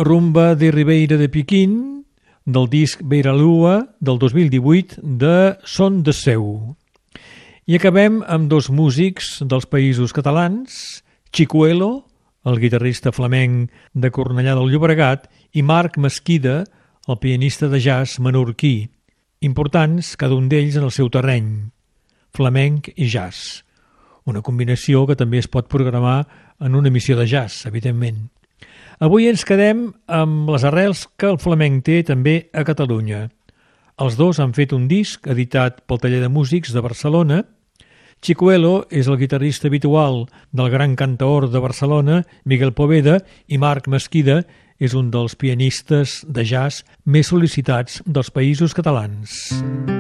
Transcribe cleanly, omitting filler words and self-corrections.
Rumba de Ribeira de Piquín, del disc Beiralua del 2018 de Son de Seu. I acabem amb dos músics dels Països Catalans, Chicuelo, el guitarrista flamenc de Cornellà del Llobregat, i Marc Mesquida, el pianista de jazz menorquí, importants cada un d'ells en el seu terreny, flamenc i jazz. Una combinació que també es pot programar en una emissió de jazz, evidentment. Avui ens quedem amb les arrels que el flamenc té també a Catalunya. Els dos han fet un disc editat pel Taller de Músics de Barcelona. Chicuelo és el guitarrista habitual del gran cantaor de Barcelona, Miguel Poveda, i Marc Mesquida és un dels pianistes de jazz més sol·licitats dels Països Catalans.